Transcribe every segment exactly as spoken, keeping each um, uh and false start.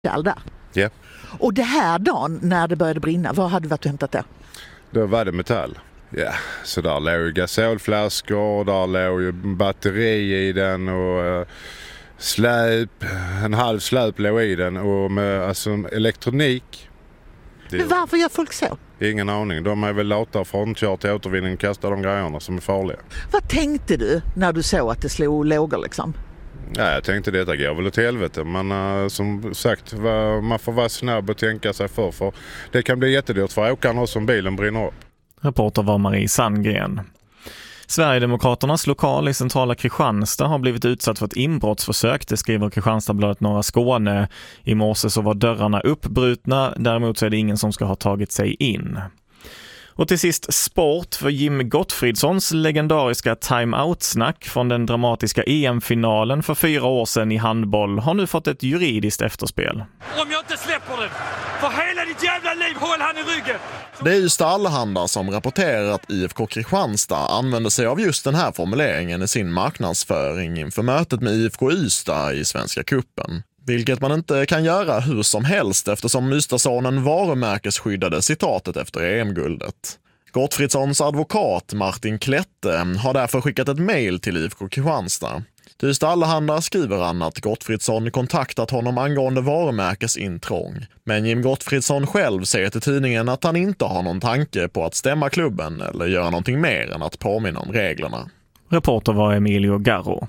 där. Ja. Och det här dagen när det började brinna, vad hade du varit och hämtat det? Då var det metall. Ja, så där låg ju gasolflaskor, där låg ju batteri i den och uh, släp, en halv släp låg i den och med alltså, elektronik. Det, Men varför gör folk så? ingen aning. De är väl lata frånkört till återvinning och kastar de grejerna som är farliga. Vad tänkte du när du såg att det slog lågor liksom? Ja, jag tänkte detta går väl till helvete, men uh, som sagt va, man får vara snabb och tänka sig för, för det kan bli jättedyrt för åkarna som bilen brinner upp. Reporter var Marie Sandgren. Sverigedemokraternas lokal i centrala Kristianstad har blivit utsatt för ett inbrottsförsök, det skriver Kristianstadsbladet Norra Skåne. I morse så var dörrarna uppbrutna, däremot så är det ingen som ska ha tagit sig in. Och till sist sport, för Jim Gottfridssons legendariska time-out-snack från den dramatiska E M-finalen för fyra år sedan i handboll har nu fått ett juridiskt efterspel. Om jag inte släpper den, för hela ditt jävla liv, håll han i ryggen! Det är Ystad Allehanda som rapporterar att I F K Kristianstad använder sig av just den här formuleringen i sin marknadsföring inför mötet med I F K Ystad i Svenska Cupen. Vilket man inte kan göra hur som helst eftersom Ystadsonen varumärkesskyddade citatet efter E M-guldet. Gottfridssons advokat Martin Klette har därför skickat ett mejl till I F K Kristianstad. Till Ystad Allehanda skriver han att Gottfridsson kontaktat honom angående varumärkesintrång. Men Jim Gottfridsson själv säger till tidningen att han inte har någon tanke på att stämma klubben eller göra någonting mer än att påminna om reglerna. Reporter var Emilio Garro.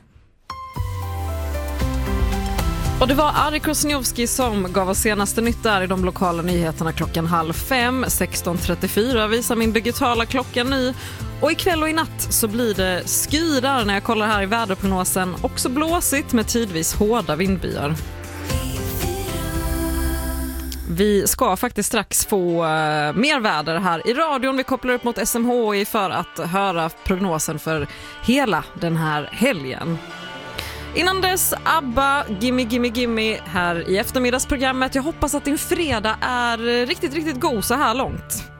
Och det var Ari Krosniowski som gav oss senaste nytt där i de lokala nyheterna klockan halv fem. sexton trettiofyra visar min digitala klocka nu. Och ikväll och i natt så blir det skyar när jag kollar här i väderprognosen. Också blåsigt med tidvis hårda vindbyar. Vi ska faktiskt strax få uh, mer väder här i radion. Vi kopplar upp mot S M H I för att höra prognosen för hela den här helgen. Innan dess, ABBA, Gimme Gimme Gimme här i eftermiddagsprogrammet. Jag hoppas att din fredag är riktigt, riktigt god så här långt.